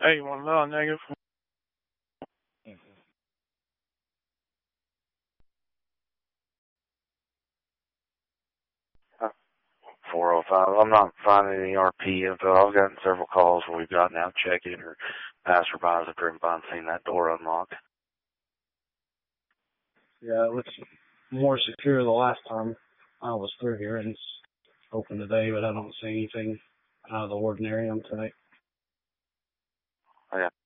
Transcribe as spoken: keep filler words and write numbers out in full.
Hey, you want to know negative? four oh five. I'm not finding any R P info. I've gotten several calls where we've gotten out checking or passerbys have driven by and seen that door unlocked. Yeah, it looks more secure the last time I was through here, and it's open today, but I don't see anything out of the ordinary on tonight. Oh, yeah.